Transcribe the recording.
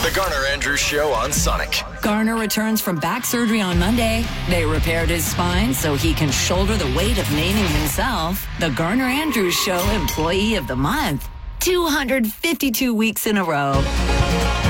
The Garner Andrews Show on Sonic. Garner returns from back surgery on Monday. They repaired his spine so he can shoulder the weight of naming himself the Garner Andrews Show Employee of the Month. 252 weeks in a row.